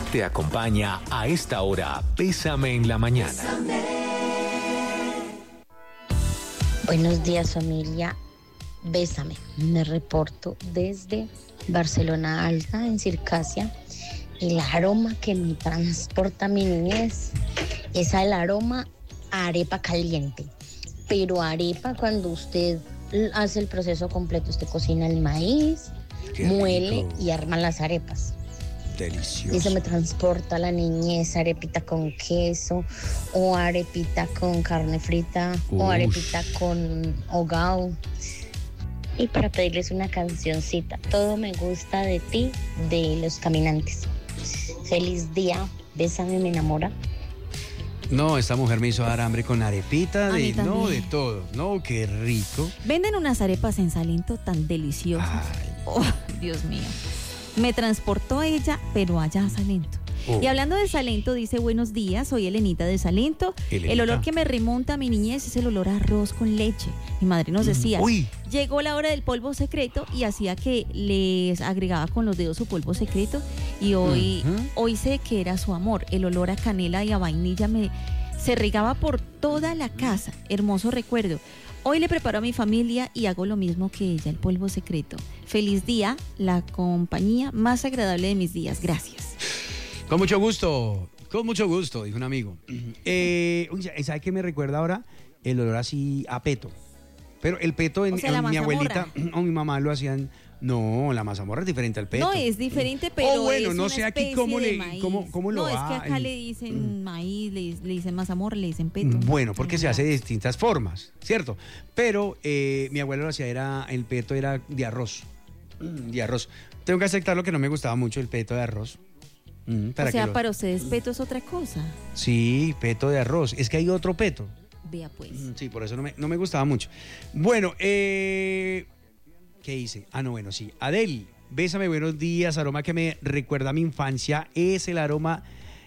Te acompaña a esta hora Bésame en la Mañana. Buenos días, familia. Bésame. Me reporto desde Barcelona Alta, en Circasia. El aroma que me transporta mi niñez es el aroma a arepa caliente. Pero arepa cuando usted hace el proceso completo. Usted cocina el maíz, muele y arma las arepas. Delicioso. Eso me transporta a la niñez, arepita con queso, o arepita con carne frita, o arepita con hogao. Y para pedirles una cancioncita, Todo me gusta de ti, de Los Caminantes. Feliz día, bésame, me enamora. No, esta mujer me hizo dar hambre con arepita, A mí de también. todo. No, qué rico. Venden unas arepas en Salento tan deliciosas. Ay. Oh, Dios mío. Me transportó ella, pero allá a Salento. Oh. Y hablando de Salento, dice: buenos días, soy Elenita de Salento. Elenita. El olor que me remonta a mi niñez es el olor a arroz con leche. Mi madre nos decía, Uy. llegó la hora del polvo secreto, y hacía que les agregaba con los dedos su polvo secreto. Y hoy sé que era su amor. El olor a canela y a vainilla se regaba por toda la casa. Hermoso recuerdo. Hoy le preparo a mi familia y hago lo mismo que ella, el polvo secreto. Feliz día, la compañía más agradable de mis días. Gracias. Con mucho gusto, dijo un amigo. ¿Sabe qué me recuerda ahora? El olor así a peto. Pero el peto O sea, la mi abuelita mazamorra. o mi mamá lo hacían. No, la mazamorra es diferente al peto. No, es diferente, pero bueno, es no una sé aquí especie cómo de le- maíz. cómo lo No, es que va- acá le dicen maíz, le dicen mazamorra, le dicen peto. Bueno, porque se hace de distintas formas, ¿cierto? Pero mi abuelo lo hacía, el peto era de arroz. De arroz. Tengo que aceptar lo que no me gustaba mucho, el peto de arroz. O sea, para ustedes peto es otra cosa. Sí, peto de arroz. Es que hay otro peto. Vea pues. Sí, por eso no me gustaba mucho. Bueno, ¿qué hice? No, bueno, sí. Adel, bésame, buenos días. Aroma que me recuerda a mi infancia es el aroma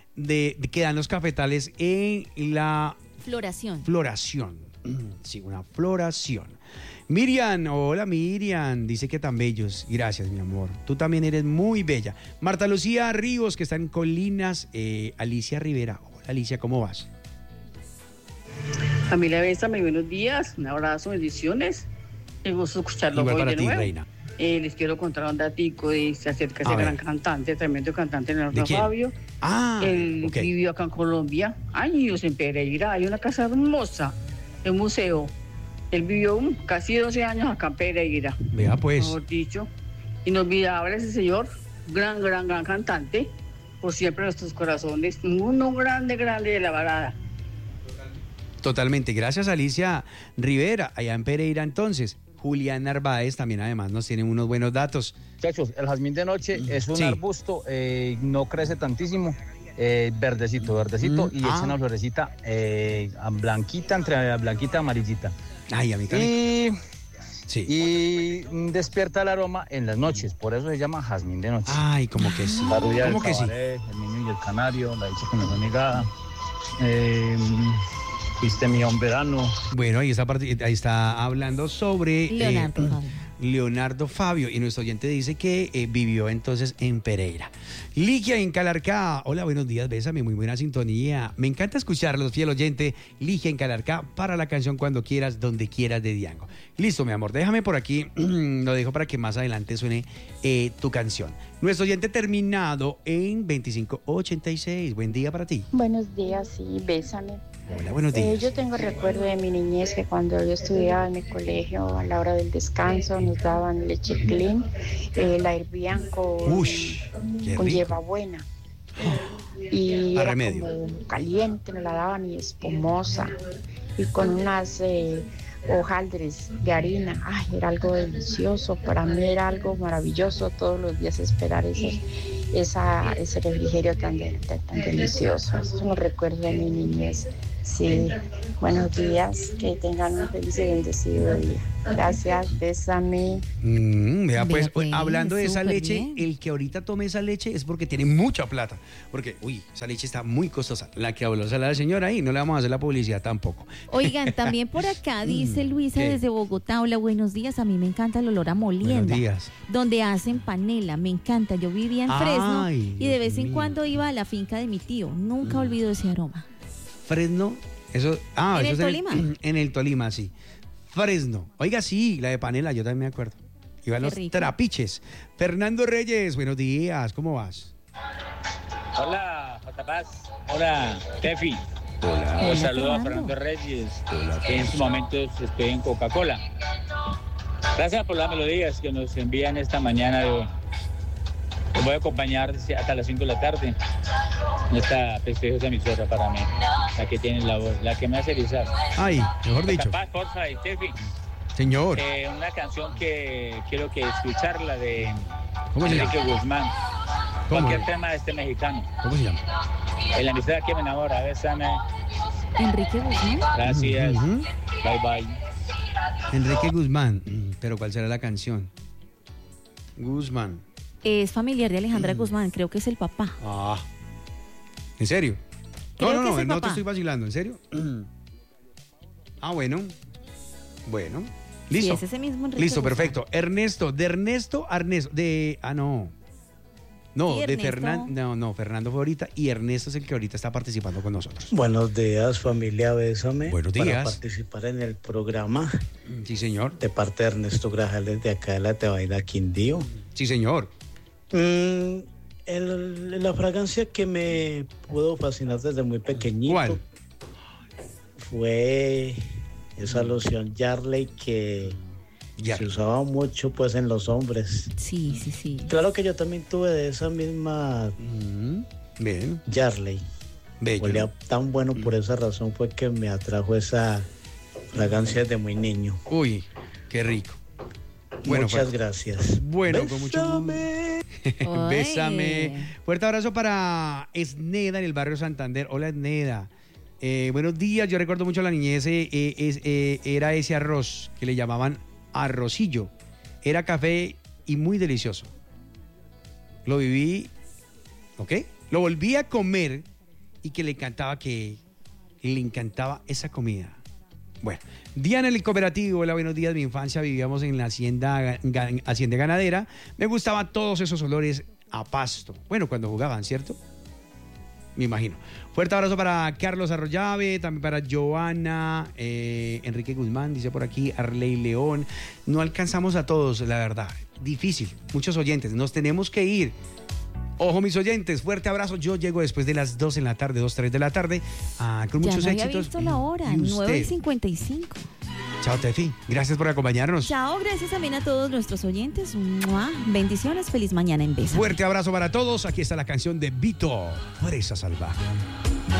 que dan los cafetales en la Floración. floración. Sí, una floración. Miriam, hola Miriam, dice que tan bellos. Gracias, mi amor. Tú también eres muy bella. Marta Lucía Ríos, que está en Colinas. Alicia Rivera. Hola Alicia, ¿cómo vas? Familia Bésame, buenos días, un abrazo, bendiciones. Me gusta escucharlo Igual hoy para de ti, nuevo. reina. Les quiero contar un datico acerca de A ese gran ver. cantante, tremendo cantante, ¿De Leonardo quién? Fabio. Él Ok. vivió acá en Colombia, años en Pereira. Hay una casa hermosa, un museo. Él vivió casi 12 años acá en Pereira. Vea pues. Mejor dicho, inolvidable ese señor, gran cantante, por siempre en nuestros corazones, uno grande de la balada. Totalmente. Gracias, Alicia Rivera, allá en Pereira. Entonces, Julián Narváez también además nos tiene unos buenos datos. Muchachos, el jazmín de noche es un Sí. arbusto, no crece tantísimo, verdecito, y es una florecita blanquita, entre blanquita y amarillita. Ay, a mí también. Y, Sí. y despierta el aroma en las noches, por eso se llama jazmín de noche. Ay, como que sí. La rubia del ¿Cómo que sí? cabaret, el niño y el canario, la dicha con la negada, fuiste mío un verano. Bueno, ahí está hablando sobre Leonardo Fabio. Leonardo Fabio, y nuestro oyente dice que vivió entonces en Pereira. Ligia en Calarcá, hola, buenos días, bésame, muy buena sintonía. Me encanta escucharlos, fiel oyente. Ligia en Calarcá, para la canción Cuando Quieras, Donde Quieras de Diango. Listo, mi amor, déjame por aquí, lo dejo para que más adelante suene tu canción. Nuestro oyente terminado en 2586, buen día para ti. Buenos días, sí, bésame. Hola, buenos días. Yo tengo recuerdo de mi niñez que cuando yo estudiaba en el colegio, a la hora del descanso, nos daban leche clean, la hervían Qué con rico. hierbabuena. Y A era remedio. como caliente, nos la daban y espumosa. Y con unas hojaldres de harina. Ay, era algo delicioso. Para mí era algo maravilloso todos los días esperar ese refrigerio tan delicioso. Esos son los recuerdos de mi niñez. Sí, buenos días, que tengan un feliz y bendecido día. Gracias, bésame. Vea, pues, Vea, pues, hablando de esa súper leche, bien. el que ahorita tome esa leche es porque tiene mucha plata. Porque, esa leche está muy costosa. La que habló la señora ahí, no le vamos a hacer la publicidad tampoco. Oigan, también por acá dice Luisa ¿qué? desde Bogotá. Hola, buenos días. A mí me encanta el olor a molienda. Buenos días. Donde hacen panela, me encanta. Yo vivía en Ay, Fresno y de Dios vez en mío. cuando iba a la finca de mi tío. Nunca olvido ese aroma. Fresno, eso. ¿En eso el Tolima? En el Tolima, sí. Fresno. Oiga, sí, la de panela, yo también me acuerdo. Iban Qué los rico. trapiches. Fernando Reyes, buenos días, ¿cómo vas? Hola, J. Paz. Hola, Tefi. Hola. Un saludo a Fernando. Fernando Reyes, Hola, que en estos momentos estoy en Coca-Cola. Gracias por las melodías que nos envían esta mañana. Los voy a acompañar hasta las 5 de la tarde en esta prestigiosa emisora para mí, la que tiene la voz, la que me hace erizar. Ay, mejor dicho. J. Paz, porfa, y Tefi. Señor, Una canción que quiero que escucharla de ¿cómo se llama? Enrique Guzmán. ¿Cómo? Cualquier tema de este mexicano. ¿Cómo se llama? En la amistad que me enamora, bésame. Enrique Guzmán. Gracias. Ujú. Bye bye. Enrique Guzmán. Pero ¿cuál será la canción? Guzmán. Es familiar de Alejandra Guzmán, creo que es el papá. Ah. ¿En serio? Creo que es No, el no te papá. estoy vacilando, ¿en serio? Bueno. Bueno. Sí, Listo. es ese mismo Enrique Listo, Guzmán. perfecto. Ernesto, de Ernesto a Ernesto. No. No, Sí, de Ernesto. Fernando. No, Fernando fue ahorita y Ernesto es el que ahorita está participando con nosotros. Buenos días, familia Bésame. Buenos Para días. participar en el programa Sí, señor. de parte de Ernesto Grajales de acá de la Tebaida Quindío. Sí, señor. La fragancia que me pudo fascinar desde muy pequeñito ¿Cuál? fue esa loción Yarley que Ya. se usaba mucho pues en los hombres. Sí, sí, sí. Claro que yo también tuve de esa misma Bien. Yarley. Bello. Olía ¿no? tan bueno, por esa razón fue que me atrajo esa fragancia desde muy niño. Uy, qué rico. Bueno, Muchas pues, gracias. Bueno, con mucho gusto. Oye. Bésame. Fuerte abrazo para Esneda en el barrio Santander. Hola, Esneda. Buenos días. Yo recuerdo mucho la niñez. Era ese arroz que le llamaban arrocillo. Era café y muy delicioso. Lo viví, ¿ok? Lo volví a comer y que le encantaba esa comida. Bueno, Diana en el cooperativo, hola, buenos días. Mi infancia vivíamos en la hacienda ganadera. Me gustaban todos esos olores a pasto. Bueno, cuando jugaban, ¿cierto? Me imagino. Fuerte abrazo para Carlos Arroyave, también para Joana, Enrique Guzmán, dice por aquí, Arley León. No alcanzamos a todos, la verdad. Difícil, muchos oyentes, nos tenemos que ir. Ojo, mis oyentes, fuerte abrazo. Yo llego después de las 2 en la tarde, 2, 3 de la tarde, con muchos Ya no había éxitos. visto la hora, Y usted. 9:55. Chao, Tefi. Gracias por acompañarnos. Chao, gracias también a todos nuestros oyentes. ¡Mua! Bendiciones, feliz mañana en Bésame. Fuerte abrazo para todos. Aquí está la canción de Vito, Fresa Salvaje.